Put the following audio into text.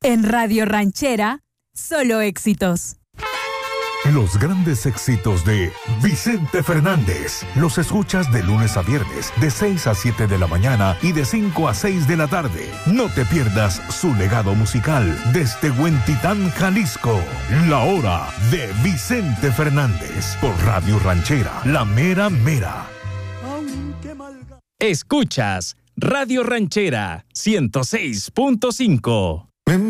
En Radio Ranchera, solo éxitos. Los grandes éxitos de Vicente Fernández los escuchas de lunes a viernes de 6 a 7 de la mañana y de 5 a 6 de la tarde. No te pierdas su legado musical desde Huentitán, Jalisco. La hora de Vicente Fernández por Radio Ranchera, la mera mera. Escuchas Radio Ranchera 106.5.